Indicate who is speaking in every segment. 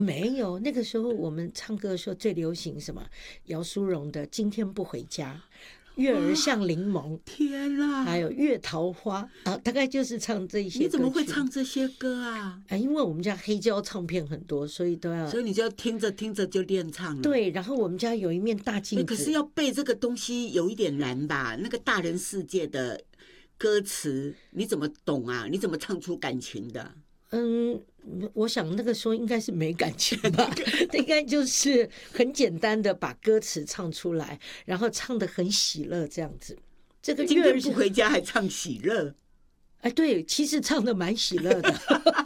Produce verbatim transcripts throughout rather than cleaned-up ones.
Speaker 1: 没有，那个时候我们唱歌的时候最流行什么？姚苏蓉的《今天不回家》。月儿像柠檬，
Speaker 2: 天哪！
Speaker 1: 还有月桃花啊，大概就是唱这些歌曲。
Speaker 2: 你怎么会唱这些歌啊？
Speaker 1: 啊，因为我们家黑胶唱片很多，所以都要，
Speaker 2: 所以你就听着听着就练唱了。
Speaker 1: 对，然后我们家有一面大镜子。
Speaker 2: 可是要背这个东西有一点难吧？那个大人世界的歌词你怎么懂啊？你怎么唱出感情的？
Speaker 1: 嗯，我想那个时候应该是没感情吧，应该就是很简单的把歌词唱出来，然后唱得很喜乐这样子。这个
Speaker 2: 今天不回家还唱喜乐，
Speaker 1: 哎，对，其实唱得蛮喜乐的。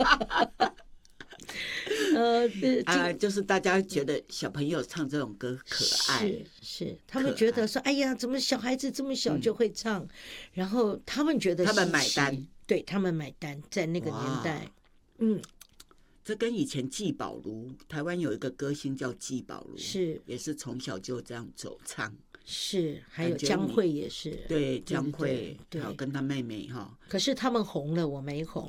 Speaker 1: 呃
Speaker 2: 啊，就是大家觉得小朋友唱这种歌可爱，
Speaker 1: 是是，他们觉得说，哎呀，怎么小孩子这么小就会唱？嗯、然后他们觉得
Speaker 2: 他们买单，
Speaker 1: 对他们买单，在那个年代。嗯，
Speaker 2: 这跟以前季宝如，台湾有一个歌星叫季宝如，
Speaker 1: 是
Speaker 2: 也是从小就这样走唱，
Speaker 1: 是，还有江蕙也是，
Speaker 2: 对江蕙，还有跟他妹妹哈。
Speaker 1: 可是他们红了，我没红，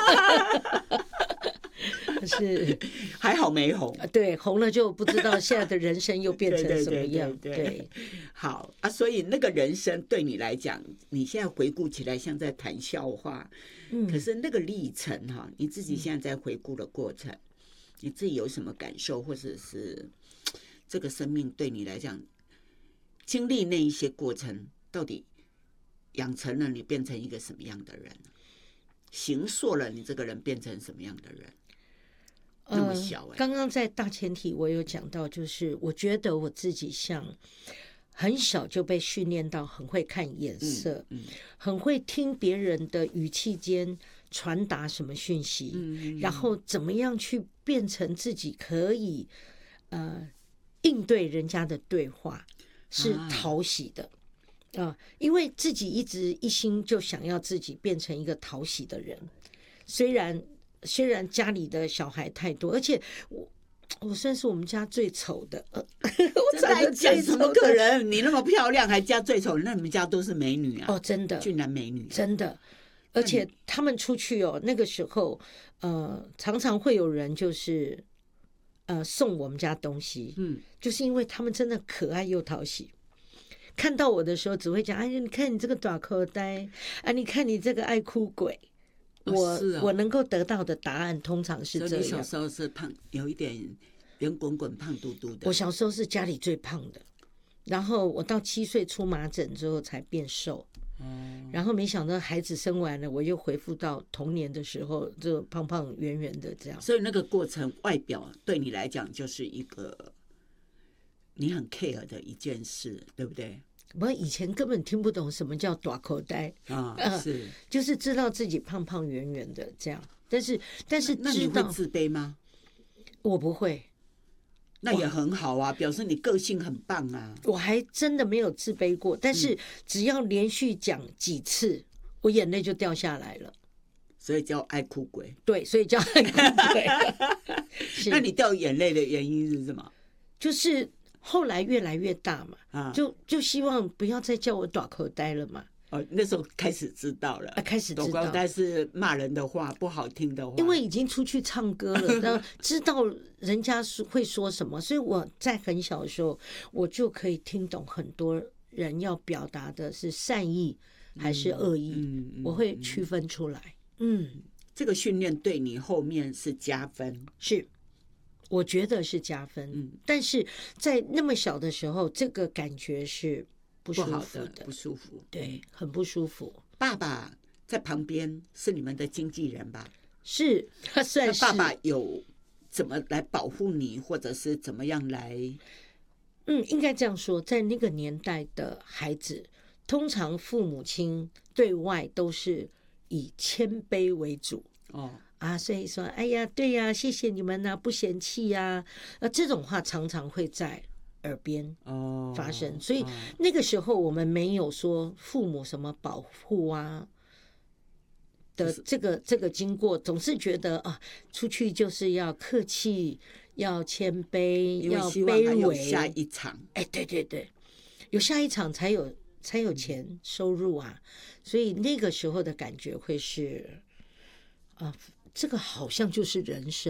Speaker 1: 是
Speaker 2: 还好没红，
Speaker 1: 对，红了就不知道现在的人生又变成什么样。
Speaker 2: 对, 对, 对, 对, 对，好啊，所以那个人生对你来讲，你现在回顾起来像在谈笑话。嗯、可是那个历程哈，你自己现在在回顾的过程，嗯、你自己有什么感受，或者是这个生命对你来讲，经历那一些过程，到底养成了你变成一个什么样的人，形塑了你这个人变成什么样的人？那么小哎、欸，
Speaker 1: 刚刚在大前提我有讲到，就是我觉得我自己像。很小就被训练到很会看眼色，嗯嗯、很会听别人的语气间传达什么讯息，嗯嗯、然后怎么样去变成自己可以呃应对人家的对话是讨喜的啊、呃，因为自己一直一心就想要自己变成一个讨喜的人，虽然虽然家里的小孩太多，而且我。我算是我们家最丑的，呃、我
Speaker 2: 长得最丑的。怎么可能？你那么漂亮还家最丑？那你们家都是美女啊！
Speaker 1: 哦，真的，
Speaker 2: 俊男美女，
Speaker 1: 真的。而且他们出去哦，那个时候，呃，常常会有人就是呃送我们家东西，嗯，就是因为他们真的可爱又讨喜。看到我的时候，只会讲：“哎，你看你这个短口袋，啊，你看你这个爱哭鬼。”我、哦哦、我能够得到的答案通常是这样。
Speaker 2: 所以你小时候是胖，有一点圆滚滚、胖嘟嘟的。
Speaker 1: 我小时候是家里最胖的，然后我到七岁出麻疹之后才变瘦。哦、然后没想到孩子生完了，我又恢复到童年的时候，就胖胖圆圆的这样。
Speaker 2: 所以那个过程，外表对你来讲就是一个你很 care 的一件事，对不对？
Speaker 1: 我以前根本听不懂什么叫大口袋
Speaker 2: 啊，是、呃，
Speaker 1: 就是知道自己胖胖圆圆的这样，但是但是知道
Speaker 2: 那你会自卑吗？
Speaker 1: 我不会，
Speaker 2: 那也很好啊，表示你个性很棒啊。
Speaker 1: 我还真的没有自卑过，但是只要连续讲几次，我眼泪就掉下来了，
Speaker 2: 所以叫爱哭鬼。
Speaker 1: 对，所以叫爱哭鬼。
Speaker 2: 那你掉眼泪的原因是什么？
Speaker 1: 就是。后来越来越大嘛，啊、就就希望不要再叫我大口呆了嘛。
Speaker 2: 哦，那时候开始知道了，
Speaker 1: 啊、开始知道。
Speaker 2: 大口呆是骂人的话，不好听的话。
Speaker 1: 因为已经出去唱歌了，然后知道人家会说什么，所以我在很小的时候，我就可以听懂很多人要表达的是善意还是恶意，嗯嗯、我会区分出来。嗯，
Speaker 2: 这个训练对你后面是加分，
Speaker 1: 是。我觉得是加分，嗯、但是在那么小的时候，这个感觉是不舒服的，
Speaker 2: 的不舒服，
Speaker 1: 对，很不舒服。
Speaker 2: 爸爸在旁边是你们的经纪人吧？
Speaker 1: 是，他算是。
Speaker 2: 爸爸有怎么来保护你，或者是怎么样来？
Speaker 1: 嗯，应该这样说，在那个年代的孩子，通常父母亲对外都是以谦卑为主哦。啊，所以说，哎呀，对呀，谢谢你们呐、啊，不嫌弃呀、啊，这种话常常会在耳边发生。哦、所以、哦、那个时候我们没有说父母什么保护啊的这个、就是、这个经过，总是觉得啊，出去就是要客气，要谦卑，要卑微。
Speaker 2: 下一场，
Speaker 1: 哎，对对对，有下一场才有才有钱收入啊，所以那个时候的感觉会是啊。这个好像就是人生，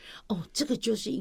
Speaker 1: 哦，这个就是